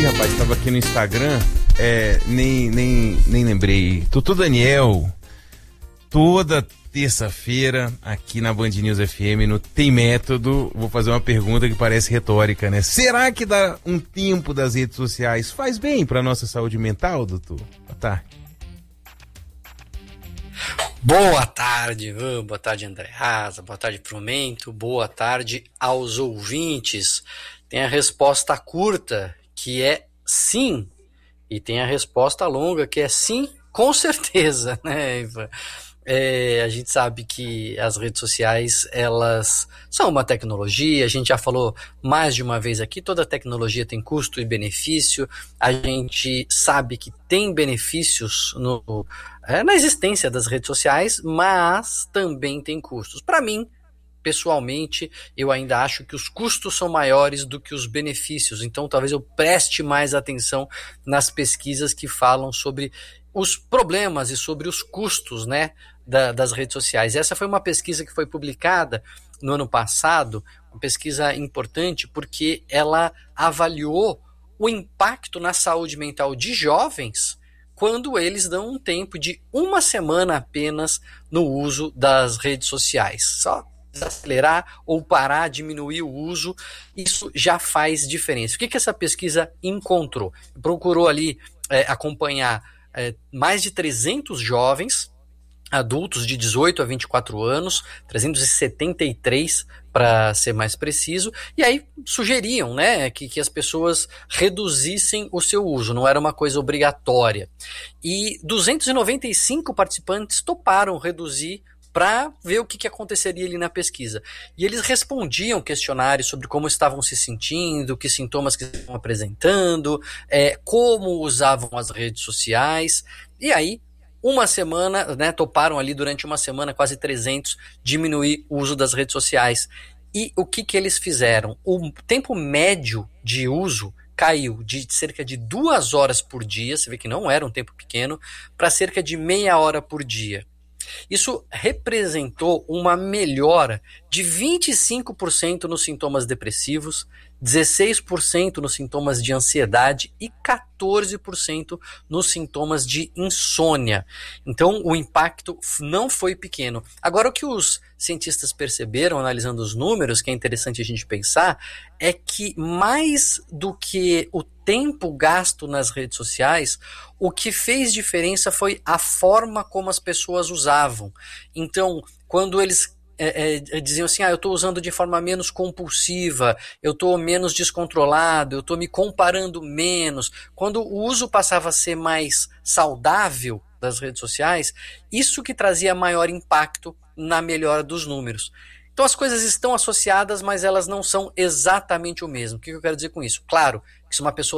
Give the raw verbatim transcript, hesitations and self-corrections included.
rapaz, estava aqui no Instagram, é, nem, nem, nem lembrei. Tutu Daniel, toda terça-feira, aqui na Band News F M, no Tem Método, vou fazer uma pergunta que parece retórica, né? Será que dar um tempo das redes sociais faz bem para nossa saúde mental, doutor? Boa tarde. Boa tarde, Ivan, boa tarde, André Raza, boa tarde, Prumento, boa tarde aos ouvintes. Tem a resposta curta, que é sim, e tem a resposta longa, que é sim, com certeza, né, Ivan? É, a gente sabe que as redes sociais, elas são uma tecnologia, a gente já falou mais de uma vez aqui, toda tecnologia tem custo e benefício, a gente sabe que tem benefícios no, é, na existência das redes sociais, mas também tem custos. Para mim, pessoalmente, eu ainda acho que os custos são maiores do que os benefícios, então talvez eu preste mais atenção nas pesquisas que falam sobre os problemas e sobre os custos, né, da, das redes sociais. Essa foi uma pesquisa que foi publicada no ano passado, uma pesquisa importante porque ela avaliou o impacto na saúde mental de jovens quando eles dão um tempo de uma semana apenas no uso das redes sociais. Só acelerar ou parar, diminuir o uso, isso já faz diferença. O que, que essa pesquisa encontrou? Procurou ali é, acompanhar é, mais de trezentos jovens, adultos de dezoito a vinte e quatro anos, trezentos e setenta e três para ser mais preciso, e aí sugeriam, né, que, que as pessoas reduzissem o seu uso, não era uma coisa obrigatória. E duzentos e noventa e cinco participantes toparam reduzir para ver o que, que aconteceria ali na pesquisa. E eles respondiam questionários sobre como estavam se sentindo, que sintomas que estavam apresentando, é, como usavam as redes sociais, e aí uma semana, né, toparam ali durante uma semana, quase trezentos, diminuir o uso das redes sociais. E o que, que eles fizeram? O tempo médio de uso caiu de cerca de duas horas por dia, você vê que não era um tempo pequeno, para cerca de meia hora por dia. Isso representou uma melhora de vinte e cinco por cento nos sintomas depressivos, dezesseis por cento nos sintomas de ansiedade e quatorze por cento nos sintomas de insônia. Então, o impacto não foi pequeno. Agora, o que os cientistas perceberam, analisando os números, que é interessante a gente pensar, é que mais do que o tempo gasto nas redes sociais, o que fez diferença foi a forma como as pessoas usavam. Então, quando eles É, é, diziam assim, ah, eu estou usando de forma menos compulsiva, eu estou menos descontrolado, eu estou me comparando menos. Quando o uso passava a ser mais saudável das redes sociais, isso que trazia maior impacto na melhora dos números. Então as coisas estão associadas, mas elas não são exatamente o mesmo. O que eu quero dizer com isso? Claro, que se uma pessoa